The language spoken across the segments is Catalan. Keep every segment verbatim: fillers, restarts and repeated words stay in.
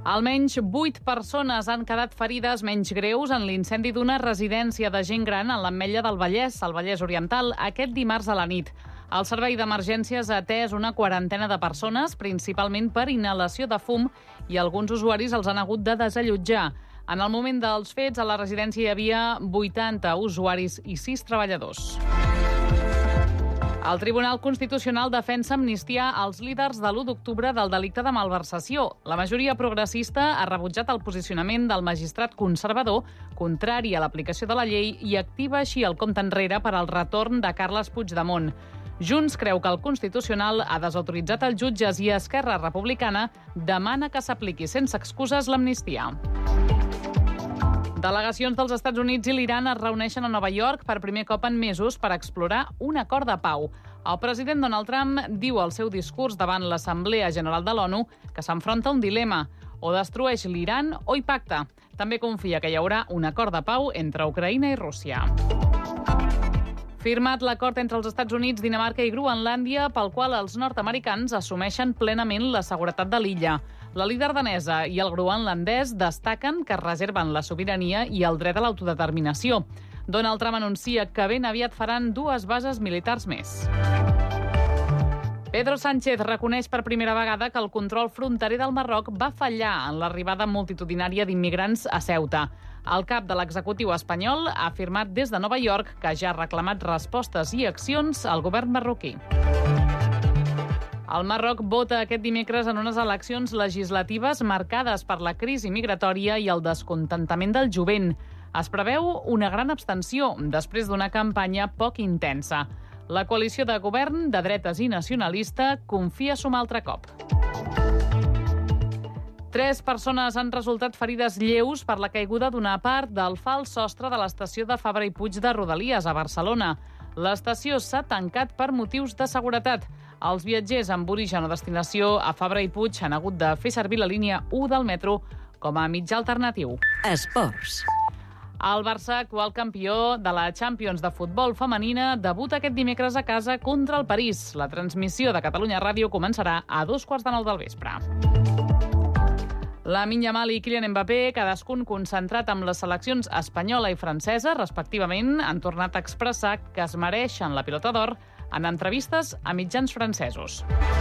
Almenys vuit persones han quedat ferides menys greus en l'incendi d'una residència de gent gran en l'Ametlla del Vallès, al Vallès Oriental, aquest dimarts a la nit. El servei d'emergències ha atès una quarantena de persones, principalment per inhalació de fum, i alguns usuaris els han hagut de desallotjar. En el moment dels fets, a la residència hi havia vuitanta usuaris i sis treballadors. El Tribunal Constitucional defensa amnistiar els líders de l'u d'octubre del delicte de malversació. La majoria progressista ha rebutjat el posicionament del magistrat conservador, contrari a l'aplicació de la llei, i activa així el compte enrere per al retorn de Carles Puigdemont. Junts creu que el Constitucional ha desautoritzat els jutges i Esquerra Republicana demana que s'apliqui sense excuses l'amnistia. Delegacions dels Estats Units i l'Iran es reuneixen a Nova York per primer cop en mesos per explorar un acord de pau. El president Donald Trump diu al seu discurs davant l'Assemblea General de l'ONU que s'enfronta a un dilema: o destrueix l'Iran o hi pacta. També confia que hi haurà un acord de pau entre Ucraïna i Rússia. Firmat l'acord entre els Estats Units, Dinamarca i Groenlàndia, pel qual els nord-americans assumeixen plenament la seguretat de l'illa. La líder danesa i el groenlandès destaquen que reserven la sobirania i el dret a l'autodeterminació. Donald Trump anuncia que ben aviat faran dues bases militars més. Pedro Sánchez reconeix per primera vegada que el control fronterer del Marroc va fallar en l'arribada multitudinària d'immigrants a Ceuta. El cap de l'executiu espanyol ha afirmat des de Nova York que ja ha reclamat respostes i accions al govern marroquí. El Marroc vota aquest dimecres en unes eleccions legislatives marcades per la crisi migratòria i el descontentament del jovent. Es preveu una gran abstenció després d'una campanya poc intensa. La coalició de govern de dretes i nacionalista confia sumar altre cop. Tres persones han resultat ferides lleus per la caiguda d'una part del fals sostre de l'estació de Fabra i Puig de Rodalies, a Barcelona. L'estació s'ha tancat per motius de seguretat. Els viatgers amb origen o destinació a Fabra i Puig han hagut de fer servir la línia u del metro com a mitjà alternatiu. Esports. El Barça, actual campió de la Champions de futbol femenina, debuta aquest dimecres a casa contra el París. La transmissió de Catalunya Ràdio començarà a dos quarts de nou del vespre. Lamine Yamal i Kylian Mbappé, cadascun concentrat amb les seleccions espanyola i francesa, respectivament, han tornat a expressar que es mereixen la pilota d'or en entrevistes a mitjans francesos.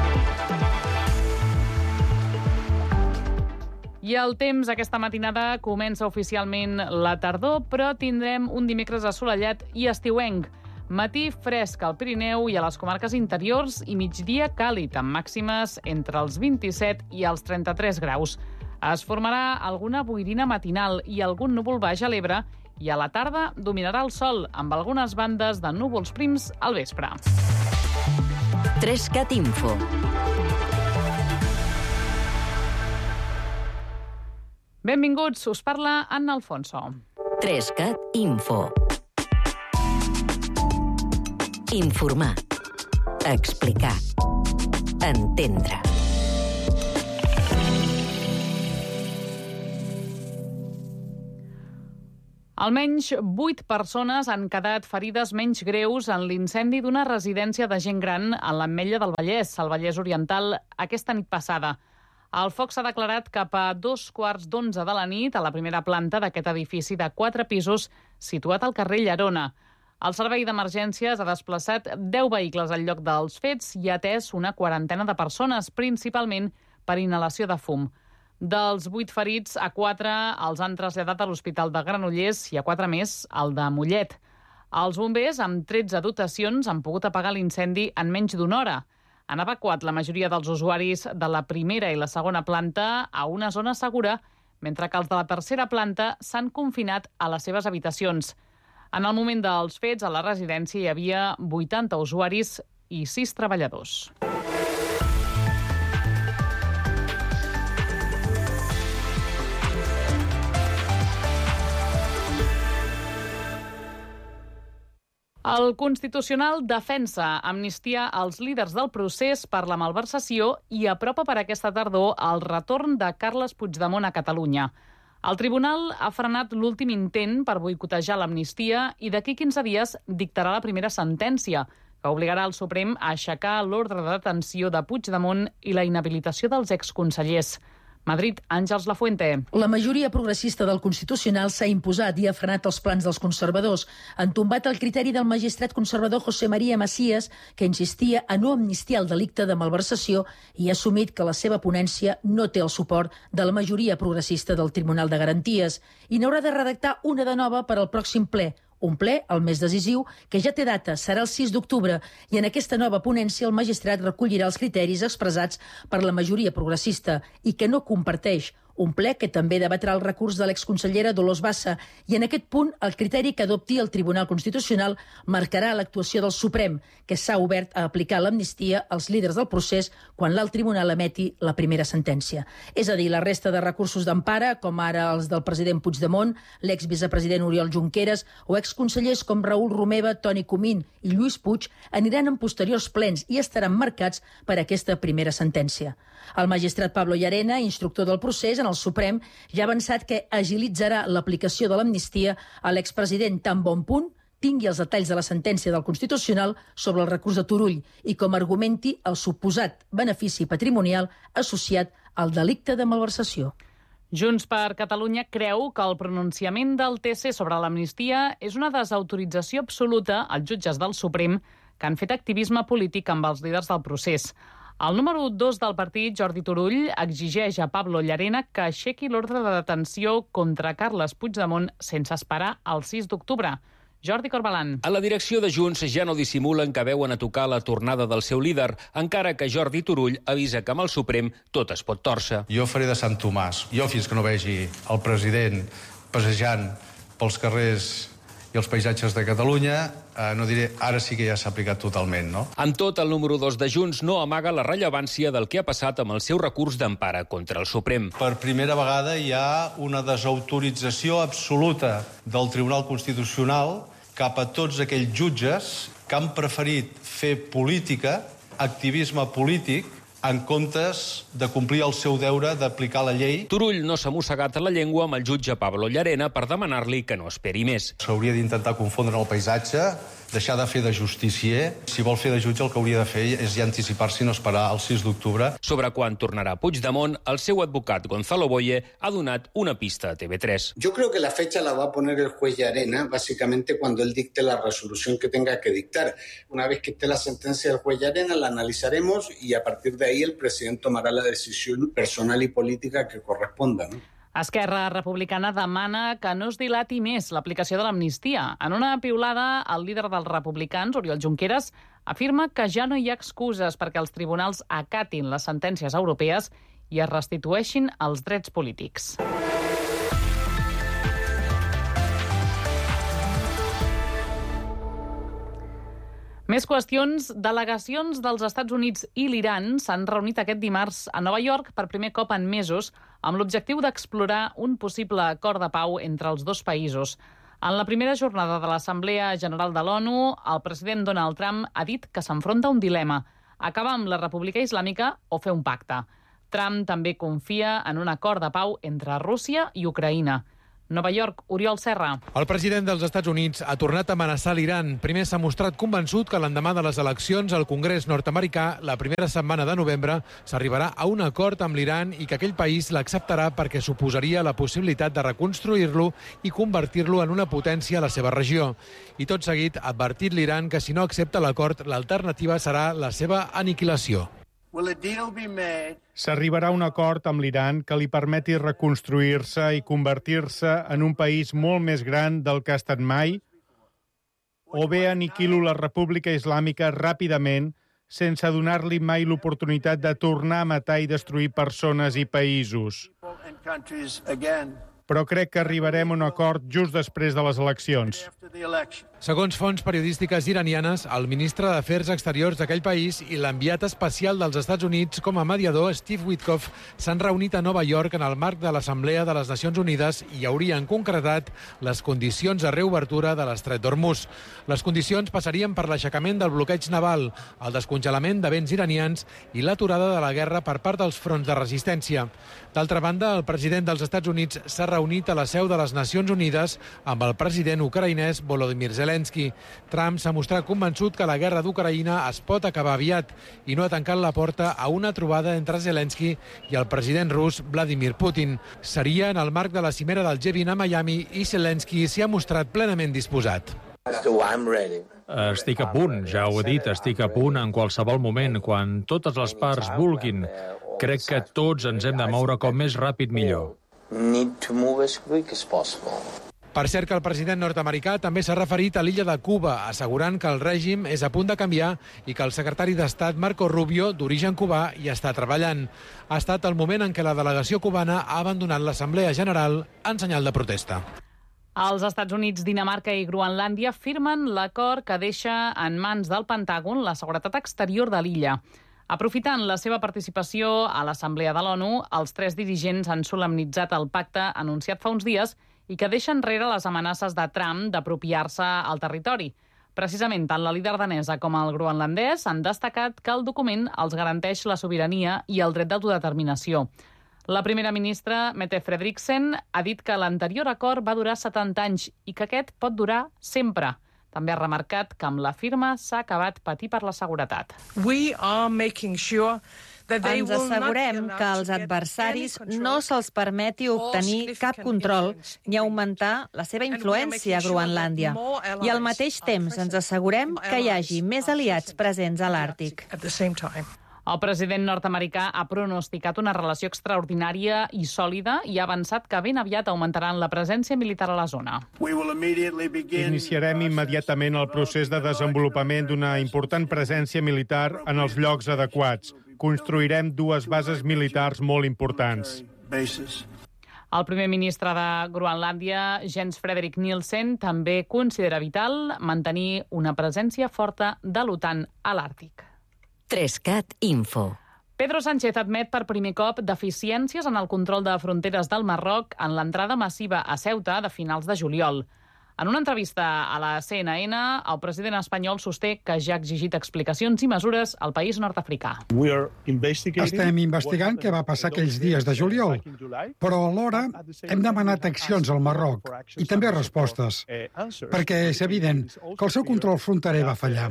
I el temps aquesta matinada comença oficialment la tardor, però tindrem un dimecres assolellat i estiuenc. Matí fresc al Pirineu i a les comarques interiors i migdia càlid, amb màximes entre els vint-i-set i els trenta-tres graus. Es formarà alguna boirina matinal i algun núvol baix a l'Ebre i a la tarda dominarà el sol, amb algunes bandes de núvols prims al vespre. Trescat Info. Benvinguts, us parla Anna Alfonso. Trescat Info. Informar. Explicar. Entendre. Almenys vuit persones han quedat ferides menys greus en l'incendi d'una residència de gent gran a l'Ametlla del Vallès, al Vallès Oriental, aquesta nit passada. El foc s'ha declarat cap a dos quarts d'onze de la nit a la primera planta d'aquest edifici de quatre pisos situat al carrer Llerona. El servei d'emergències ha desplaçat deu vehicles al lloc dels fets i ha atès una quarantena de persones, principalment per inhalació de fum. Dels vuit ferits, a quatre els han traslladat a l'Hospital de Granollers i a quatre més al de Mollet. Els bombers, amb tretze dotacions, han pogut apagar l'incendi en menys d'una hora. Han evacuat la majoria dels usuaris de la primera i la segona planta a una zona segura, mentre que els de la tercera planta s'han confinat a les seves habitacions. En el moment dels fets, a la residència hi havia vuitanta usuaris i sis treballadors. El Constitucional defensa amnistiar els líders del procés per la malversació i apropa per aquesta tardor el retorn de Carles Puigdemont a Catalunya. El tribunal ha frenat l'últim intent per boicotejar l'amnistia i d'aquí quinze dies dictarà la primera sentència, que obligarà el Suprem a aixecar l'ordre de detenció de Puigdemont i la inhabilitació dels exconsellers. Madrid, Àngels Lafuente. La majoria progressista del Constitucional s'ha imposat i ha frenat els plans dels conservadors. Han tombat el criteri del magistrat conservador José María Macías, que insistia a no amnistiar el delicte de malversació i ha assumit que la seva ponència no té el suport de la majoria progressista del Tribunal de Garanties i n'haurà de redactar una de nova per al pròxim ple. Un ple, el més decisiu, que ja té data, serà el sis d'octubre, i en aquesta nova ponència el magistrat recollirà els criteris expressats per la majoria progressista i que no comparteix. Un ple que també debatrà el recurs de l'exconsellera Dolors Bassa i en aquest punt el criteri que adopti el Tribunal Constitucional marcarà l'actuació del Suprem, que s'ha obert a aplicar l'amnistia als líders del procés quan l'alt tribunal emeti la primera sentència. És a dir, la resta de recursos d'empara, com ara els del president Puigdemont, l'exvicepresident Oriol Junqueras o exconsellers com Raül Romeva, Toni Comín i Lluís Puig, aniran en posteriors plens i estaran marcats per aquesta primera sentència. El magistrat Pablo Llarena, instructor del procés en el Suprem, ja ha avançat que agilitzarà l'aplicació de l'amnistia a l'expresident tan bon punt tingui els detalls de la sentència del Constitucional sobre el recurs de Turull i com argumenti el suposat benefici patrimonial associat al delicte de malversació. Junts per Catalunya creu que el pronunciament del T C sobre l'amnistia és una desautorització absoluta als jutges del Suprem que han fet activisme polític amb els líders del procés. El número dos del partit, Jordi Turull, exigeix a Pablo Llarena que aixequi l'ordre de detenció contra Carles Puigdemont sense esperar el sis d'octubre. Jordi Corbalan. A la direcció de Junts ja no dissimulen que veuen a tocar la tornada del seu líder, encara que Jordi Turull avisa que amb el Suprem tot es pot tòrcer. Jo faré de Sant Tomàs. Jo, fins que no vegi el president passejant pels carrers i els paisatges de Catalunya, eh, no diré ara sí que ja s'ha aplicat totalment, no? Amb tot, el número dos de Junts no amaga la rellevància del que ha passat amb el seu recurs d'empara contra el Suprem. Per primera vegada hi ha una desautorització absoluta del Tribunal Constitucional cap a tots aquells jutges que han preferit fer política, activisme polític, en comptes de complir el seu deure d'aplicar la llei. Turull no s'ha mossegat la llengua amb el jutge Pablo Llarena per demanar-li que no esperi més. S'hauria d'intentar confondre el paisatge, deixar de fer de justicier. Si vol fer de jutge, el que hauria de fer és ja anticipar-se i no esperar el sis d'octubre. Sobre quan tornarà Puigdemont, el seu advocat Gonzalo Boye ha donat una pista a T V tres. Yo creo que la fecha la va a poner el juez Llarena, básicamente cuando él dicte la resolución que tenga que dictar. Una vez que esté la sentencia del juez Llarena, la analizaremos y a partir de ahí el presidente tomará la decisión personal y política que corresponda, ¿no? Esquerra Republicana demana que no es dilati més l'aplicació de l'amnistia. En una piulada, el líder dels republicans, Oriol Junqueras, afirma que ja no hi ha excuses perquè els tribunals acatin les sentències europees i es restitueixin els drets polítics. Més qüestions. Delegacions dels Estats Units i l'Iran s'han reunit aquest dimarts a Nova York per primer cop en mesos amb l'objectiu d'explorar un possible acord de pau entre els dos països. En la primera jornada de l'Assemblea General de l'ONU, el president Donald Trump ha dit que s'enfronta a un dilema: acabar amb la República Islàmica o fer un pacte. Trump també confia en un acord de pau entre Rússia i Ucraïna. Nova York, Oriol Serra. El president dels Estats Units ha tornat a amenaçar l'Iran. Primer s'ha mostrat convençut que l'endemà de les eleccions al Congrés nord-americà, la primera setmana de novembre, s'arribarà a un acord amb l'Iran i que aquell país l'acceptarà perquè suposaria la possibilitat de reconstruir-lo i convertir-lo en una potència a la seva regió. I tot seguit ha advertit l'Iran que si no accepta l'acord, l'alternativa serà la seva aniquilació. S'arribarà a un acord amb l'Iran que li permeti reconstruir-se i convertir-se en un país molt més gran del que ha estat mai, o bé aniquilo la República Islàmica ràpidament sense donar-li mai l'oportunitat de tornar a matar i destruir persones i països. Però crec que arribarem a un acord just després de les eleccions. Segons fonts periodístiques iranianes, el ministre d'Afers Exteriors d'aquell país i l'enviat especial dels Estats Units com a mediador, Steve Witkoff, s'han reunit a Nova York en el marc de l'Assemblea de les Nacions Unides i haurien concretat les condicions de reobertura de l'estret d'Hormuz. Les condicions passarien per l'aixecament del bloqueig naval, el descongelament de béns iranians i l'aturada de la guerra per part dels fronts de resistència. D'altra banda, el president dels Estats Units s'ha reunit a la seu de les Nacions Unides amb el president ucraïnès Volodymyr Zelensky. Zelensky. Trump s'ha mostrat convençut que la guerra d'Ucraïna es pot acabar aviat i no ha tancat la porta a una trobada entre Zelensky i el president rus Vladimir Putin. Seria en el marc de la cimera del G vint a Miami i Zelensky s'hi ha mostrat plenament disposat. Estic a punt, ja ho he dit, estic a punt en qualsevol moment, quan totes les parts vulguin. Crec que tots ens hem de moure com més ràpid millor. Per cert que el president nord-americà també s'ha referit a l'illa de Cuba, assegurant que el règim és a punt de canviar i que el secretari d'Estat Marco Rubio, d'origen cubà, hi està treballant. Ha estat el moment en què la delegació cubana ha abandonat l'Assemblea General en senyal de protesta. Els Estats Units, Dinamarca i Groenlàndia firmen l'acord que deixa en mans del Pentàgon la seguretat exterior de l'illa. Aprofitant la seva participació a l'Assemblea de l'ONU, els tres dirigents han solemnitzat el pacte anunciat fa uns dies i que deixa enrere les amenaces de Trump d'apropiar-se al territori. Precisament, tant la líder danesa com el groenlandès han destacat que el document els garanteix la sobirania i el dret d'autodeterminació. La primera ministra, Mette Frederiksen, ha dit que l'anterior acord va durar setanta anys i que aquest pot durar sempre. També ha remarcat que amb la firma s'ha acabat patir per la seguretat. Ens assegurem que als adversaris no se'ls permeti obtenir cap control ni augmentar la seva influència a Groenlàndia. I al mateix temps ens assegurem que hi hagi més aliats presents a l'Àrtic. El president nord-americà ha pronosticat una relació extraordinària i sòlida i ha avançat que ben aviat augmentaran la presència militar a la zona. Iniciarem immediatament el procés de desenvolupament d'una important presència militar en els llocs adequats. Construirem dues bases militars molt importants. El primer ministre de Groenlàndia, Jens Frederik Nielsen, també considera vital mantenir una presència forta de l'OTAN a l'Àrtic. tres cat Info. Pedro Sánchez admet per primer cop deficiències en el control de fronteres del Marroc en l'entrada massiva a Ceuta de finals de juliol. En una entrevista a la C N N, el president espanyol sosté que ja ha exigit explicacions i mesures al país nord-africà. Estem investigant què va passar aquells dies de juliol, però alhora hem demanat accions al Marroc i també respostes, perquè és evident que el seu control fronterer va fallar.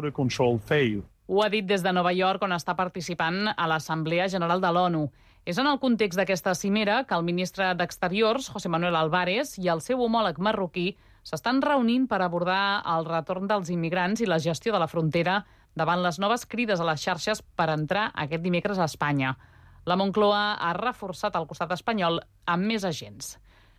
Ho ha dit des de Nova York, on està participant a l'Assemblea General de l'ONU. És en el context d'aquesta cimera que el ministre d'Exteriors, José Manuel Álvarez, i el seu homòleg marroquí s'estan reunint per abordar el retorn dels immigrants i la gestió de la frontera davant les noves crides a les xarxes per entrar aquest dimecres a Espanya. La Moncloa ha reforçat el costat espanyol amb més agents.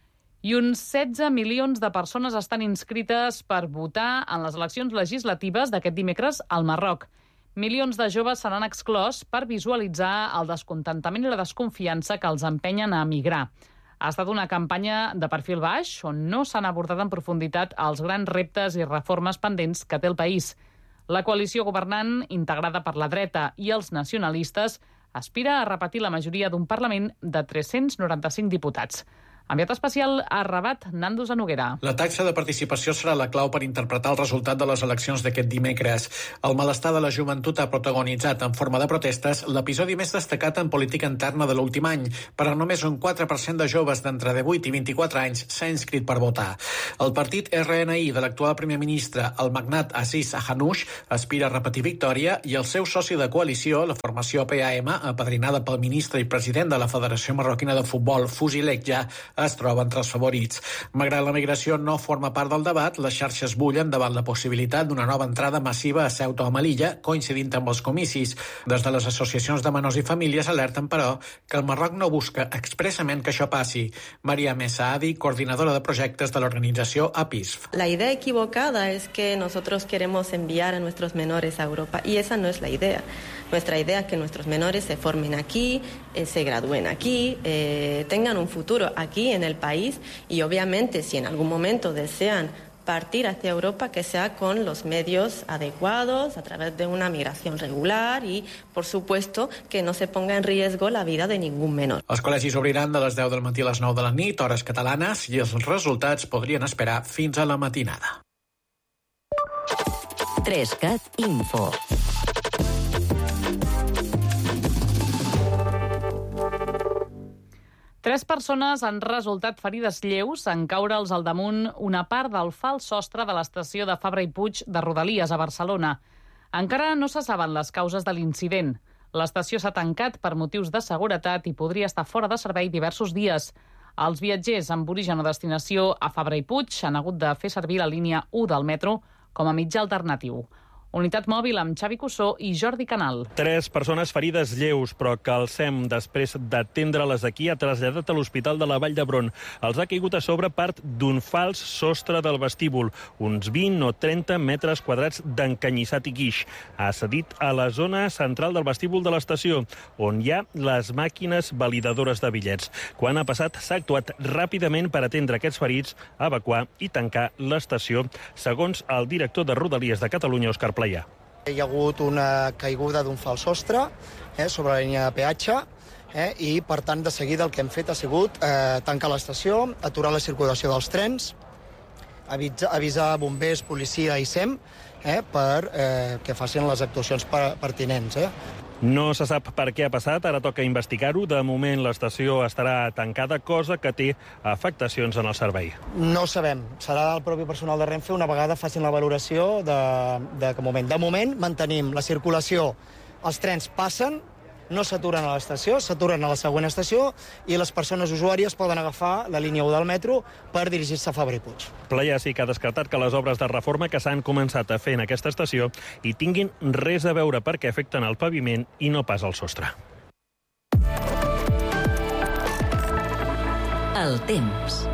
I uns setze milions de persones estan inscrites per votar en les eleccions legislatives d'aquest dimecres al Marroc. Milions de joves se n'han exclòs per visualitzar el descontentament i la desconfiança que els empenyen a emigrar. Ha estat una campanya de perfil baix on no s'han abordat en profunditat els grans reptes i reformes pendents que té el país. La coalició governant, integrada per la dreta i els nacionalistes, aspira a repetir la majoria d'un Parlament de tres-cents noranta-cinc diputats. Enviat especial a Rabat, Nando Zanoguera. La taxa de participació serà la clau per interpretar el resultat de les eleccions d'aquest dimecres. El malestar de la joventut ha protagonitzat en forma de protestes l'episodi més destacat en política interna de l'últim any, però només un quatre per cent de joves d'entre divuit i vint-i-quatre anys s'ha inscrit per votar. El partit R N I de l'actual primer ministre, el magnat Aziz Hanouch, aspira a repetir victòria i el seu soci de coalició, la formació P A M, apadrinada pel ministre i president de la Federació Marroquina de Futbol, Fouzi Lekja, es troba entre els favorits. Malgrat la migració no forma part del debat, les xarxes bullen davant la possibilitat d'una nova entrada massiva a Ceuta o Melilla, coincidint amb els comicis. Des de les associacions de menors i famílies alerten, però, que el Marroc no busca expressament que això passi. Maria Messaadi, coordinadora de projectes de l'organització A P I S F. La idea equivocada es que nosotros queremos enviar a nuestros menores a Europa, y esa no es la idea. Nuestra idea es que nuestros menores se formen aquí, eh, se gradúen aquí, eh, tengan un futuro aquí en el país y obviamente si en algún momento desean partir hacia Europa, que sea con los medios adecuados, a través de una migración regular y, por supuesto, que no se ponga en riesgo la vida de ningún menor. Els col·legis obriran de les deu del matí a les nou de la nit, hores catalanes, i els resultats podrien esperar fins a la matinada. tres cat Info. Tres persones han resultat ferides lleus en caure'ls al damunt una part del fals sostre de l'estació de Fabra i Puig de Rodalies a Barcelona. Encara no se saben les causes de l'incident. L'estació s'ha tancat per motius de seguretat i podria estar fora de servei diversos dies. Els viatgers amb origen o destinació a Fabra i Puig han hagut de fer servir la línia u del metro com a mitjà alternatiu. Unitat mòbil amb Xavi Cussó i Jordi Canal. Tres persones ferides lleus, però que el S E M, després d'atendre-les aquí, ha traslladat a l'Hospital de la Vall d'Hebron. Els ha caigut a sobre part d'un fals sostre del vestíbul, uns vint o trenta metres quadrats d'encanyissat i guix. Ha cedit a la zona central del vestíbul de l'estació, on hi ha les màquines validadores de bitllets. Quan ha passat, s'ha actuat ràpidament per atendre aquests ferits, evacuar i tancar l'estació, segons el director de Rodalies de Catalunya, Òscar Pla. Hi ha hagut una caiguda d'un fals sostre eh, sobre la línia de peatge eh, i, per tant, de seguida el que hem fet ha sigut eh, tancar l'estació, aturar la circulació dels trens, avisar, avisar bombers, policia i S E M eh, per eh, que facin les actuacions pertinents. Eh. No se sap per què ha passat, ara toca investigar-ho. De moment l'estació estarà tancada, cosa que té afectacions en el servei. No sabem. Serà el propi personal de Renfe una vegada facin la valoració de, de que moment. De moment mantenim la circulació. Els trens passen, no s'aturen a l'estació, s'aturen a la següent estació i les persones usuàries poden agafar la línia u del metro per dirigir-se a Fabra i Puig. Pla sí que ha descartat que les obres de reforma que s'han començat a fer en aquesta estació hi tinguin res a veure perquè afecten el paviment i no pas el sostre. El temps.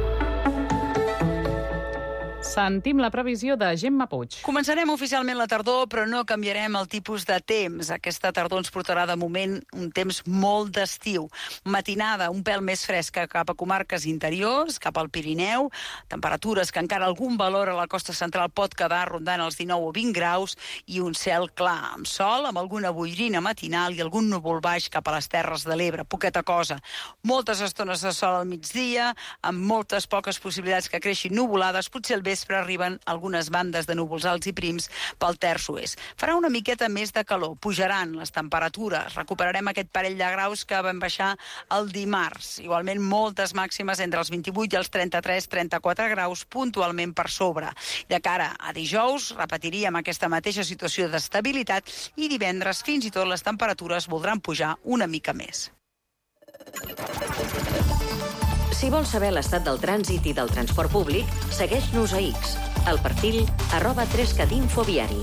Sentim la previsió de Gemma Puig. Començarem oficialment la tardor, però no canviarem el tipus de temps. Aquesta tardor ens portarà de moment un temps molt d'estiu. Matinada un pèl més fresca cap a comarques interiors, cap al Pirineu, temperatures que encara algun valor a la costa central pot quedar rondant els dinou o vint graus i un cel clar, amb sol, amb alguna boirina matinal i algun núvol baix cap a les Terres de l'Ebre. Poqueta cosa. Moltes estones de sol al migdia, amb moltes poques possibilitats que creixin nuvolades, potser al vespre però arriben algunes bandes de núvols alts i prims pel terç oest. Farà una miqueta més de calor, pujaran les temperatures, recuperarem aquest parell de graus que vam baixar el dimarts. Igualment moltes màximes entre els vint-i-vuit i els trenta-tres trenta-quatre graus, puntualment per sobre. De cara a dijous repetiríem aquesta mateixa situació d'estabilitat i divendres fins i tot les temperatures voldran pujar una mica més. Si vols saber l'estat del trànsit i del transport públic, segueix-nos a X, al perfil arroba tres cat info viari.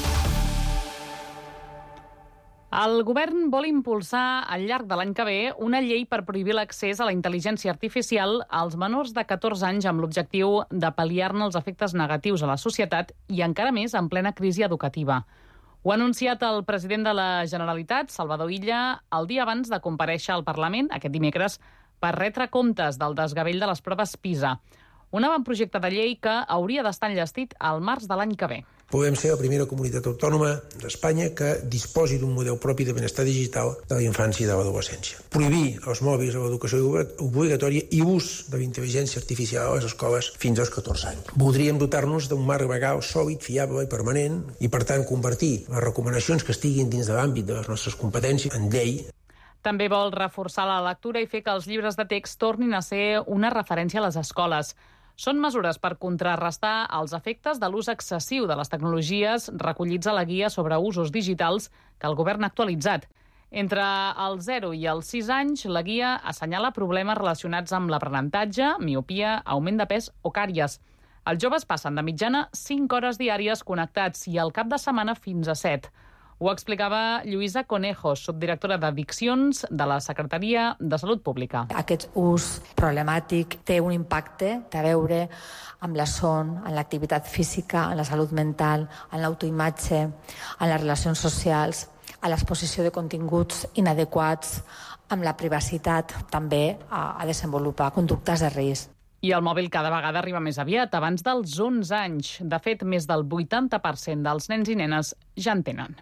El govern vol impulsar al llarg de l'any que ve una llei per prohibir l'accés a la intel·ligència artificial als menors de catorze anys amb l'objectiu de pal·liar-ne els efectes negatius a la societat i encara més en plena crisi educativa. Ho ha anunciat el president de la Generalitat, Salvador Illa, el dia abans de comparèixer al Parlament, aquest dimecres, per retre comptes del desgavell de les proves PISA. Un avantprojecte de llei que hauria d'estar enllestit al març de l'any que ve. Podem ser la primera comunitat autònoma d'Espanya que disposi d'un model propi de benestar digital de la infància i de l'adolescència. Prohibir els mòbils a l'educació obligatòria i ús de la intel·ligència artificial a les escoles fins als catorze anys. Voldríem dotar-nos d'un marc legal sòlid, fiable i permanent i, per tant, convertir les recomanacions que estiguin dins de l'àmbit de les nostres competències en llei. També vol reforçar la lectura i fer que els llibres de text tornin a ser una referència a les escoles. Són mesures per contrarrestar els efectes de l'ús excessiu de les tecnologies recollits a la guia sobre usos digitals que el govern ha actualitzat. Entre els zero i els sis anys, la guia assenyala problemes relacionats amb l'aprenentatge, miopia, augment de pes o càries. Els joves passen de mitjana cinc hores diàries connectats i al cap de setmana fins a set. Ho explicava Lluïsa Conejos, subdirectora d'Addiccions de la Secretaria de Salut Pública. Aquest ús problemàtic té un impacte, té a veure amb la son, amb l'activitat física, amb la salut mental, amb l'autoimatge, amb les relacions socials, a l'exposició de continguts inadequats, amb la privacitat, també a, a desenvolupar conductes de risc. I el mòbil cada vegada arriba més aviat, abans dels onze anys. De fet, més del vuitanta per cent dels nens i nenes ja en tenen.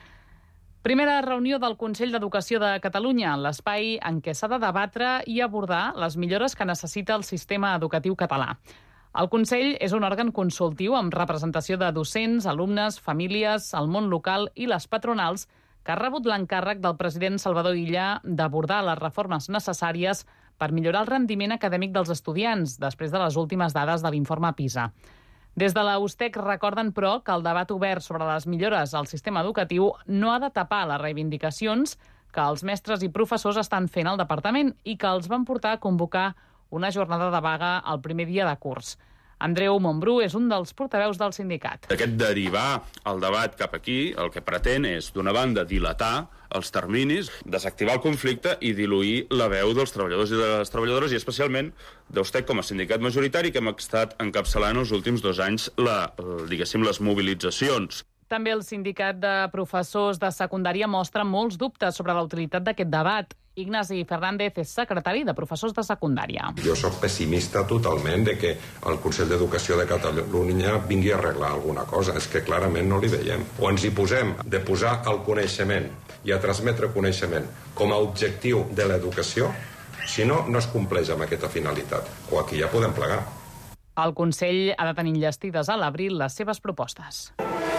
Primera reunió del Consell d'Educació de Catalunya, l'espai en què s'ha de debatre i abordar les millores que necessita el sistema educatiu català. El Consell és un òrgan consultiu amb representació de docents, alumnes, famílies, el món local i les patronals que ha rebut l'encàrrec del president Salvador Illa d'abordar les reformes necessàries per millorar el rendiment acadèmic dels estudiants, després de les últimes dades de l'informe PISA. Des de la U S T E C recorden, però, que el debat obert sobre les millores al sistema educatiu no ha de tapar les reivindicacions que els mestres i professors estan fent al departament i que els van portar a convocar una jornada de vaga el primer dia de curs. Andreu Montbrú és un dels portaveus del sindicat. Aquest derivar el debat cap aquí el que pretén és, d'una banda, dilatar els terminis, desactivar el conflicte i diluir la veu dels treballadors i de les treballadores, i especialment d'U S T E C com a sindicat majoritari que hem estat encapçalant els últims dos anys la, diguéssim, les mobilitzacions. També el sindicat de professors de secundària mostra molts dubtes sobre la utilitat d'aquest debat. Ignasi Fernández és secretari de professors de secundària. Jo sóc pessimista totalment de que el Consell d'Educació de Catalunya vingui a arreglar alguna cosa. És que clarament no li veiem. O ens hi posem de posar el coneixement i a transmetre coneixement com a objectiu de l'educació, si no, no es compleix amb aquesta finalitat. O aquí ja podem plegar. El Consell ha de tenir enllestides a l'abril les seves propostes.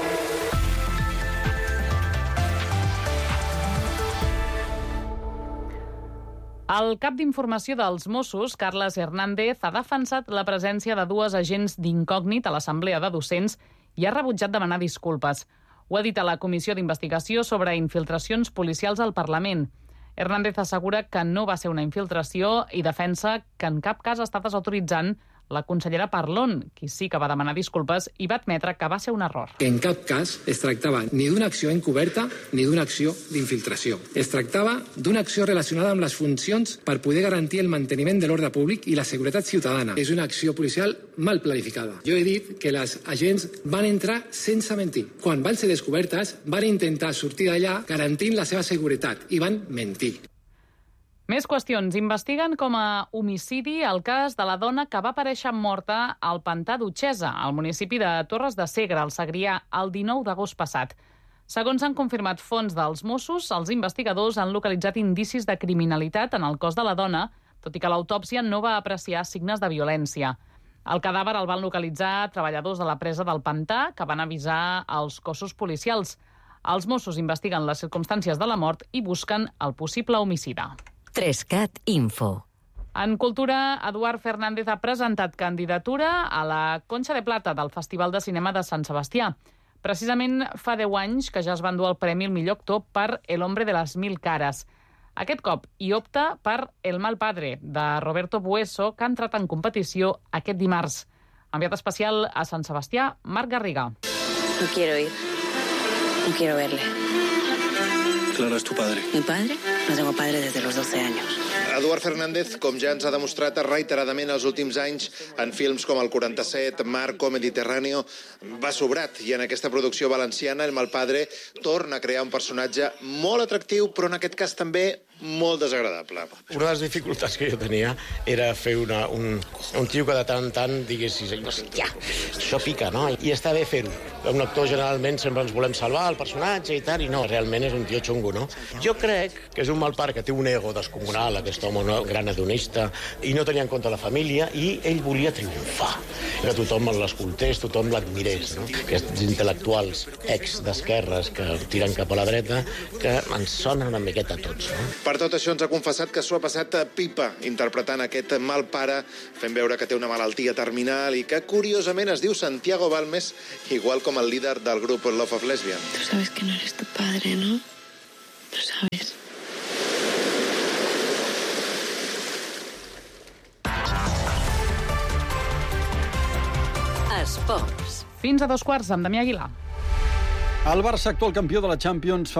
El cap d'informació dels Mossos, Carles Hernández, ha defensat la presència de dues agents d'incògnit a l'Assemblea de Docents i ha rebutjat demanar disculpes. Ho ha dit a la Comissió d'Investigació sobre infiltracions policials al Parlament. Hernández assegura que no va ser una infiltració i defensa que en cap cas està desautoritzant la consellera Parlon, qui sí que va demanar disculpes i va admetre que va ser un error. En cap cas es tractava ni d'una acció encoberta ni d'una acció d'infiltració. Es tractava d'una acció relacionada amb les funcions per poder garantir el manteniment de l'ordre públic i la seguretat ciutadana. És una acció policial mal planificada. Jo he dit que les agents van entrar sense mentir. Quan van ser descobertes, van intentar sortir d'allà garantint la seva seguretat i van mentir. Més qüestions. Investiguen com a homicidi el cas de la dona que va aparèixer morta al pantà d'Utxesa, al municipi de Torres de Segre, al Segrià, el dinou d'agost passat. Segons han confirmat fonts dels Mossos, els investigadors han localitzat indicis de criminalitat en el cos de la dona, tot i que l'autòpsia no va apreciar signes de violència. El cadàver el van localitzar treballadors de la presa del pantà, que van avisar als cossos policials. Els Mossos investiguen les circumstàncies de la mort i busquen el possible homicida. Trescat Info. En cultura, Eduard Fernández ha presentat candidatura a la Conxa de Plata del Festival de Cinema de Sant Sebastià. Precisament fa deu anys que ja es va endur el premi al millor actor per El hombre de las mil caras. Aquest cop hi opta per El mal padre, de Roberto Bueso, que ha entrat en competició aquest dimarts. Enviat especial a Sant Sebastià, Marc Garriga. No quiero ir. No quiero verle. Clara es tu padre. ¿Mi padre? No tengo padre desde los doce años. Eduard Fernández, com ja ens ha demostrat reiteradament els últims anys en films com el quaranta-set, Marco, Mediterráneo, va sobrat. I en aquesta producció valenciana, El mal padre torna a crear un personatge molt atractiu, però en aquest cas també molt desagradable. Una de les dificultats que jo tenia era fer una, un, un tio que de tant en tant diguessis, hòstia, això pica, no? I està bé fer-ho. Un actor generalment sempre ens volem salvar el personatge i tal, i no, realment és un tio xungo, no? Jo crec que és un mal pare que té un ego descomunal, aquest home, un gran hedonista, i no tenia en compte la família, i ell volia triomfar, que tothom l'escoltés, tothom l'admirés, no? Aquests intel·lectuals ex d'esquerres que tiren cap a la dreta, que ens sonen una miqueta a tots, no? Per tot això ens ha confessat que s'ho ha passat a pipa interpretant aquest mal pare, fent veure que té una malaltia terminal i que, curiosament, es diu Santiago Balmes, igual com el líder del grup Love of Lesbian. Tú sabes que no eres tu padre, ¿no? Lo sabes. Esports. Fins a dos quarts amb Damià Aguilar. El Barça, actual campió de la Champions,